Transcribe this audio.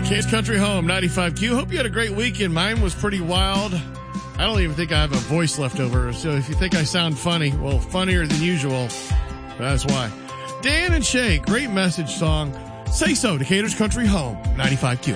Case Country Home, 95Q. Hope you had a great weekend. Mine was pretty wild. I don't even think I have a voice left over. So if you think I sound funny, well, funnier than usual, that's why. Dan and Shay, great message song. Say So, Decatur's Country Home, 95Q.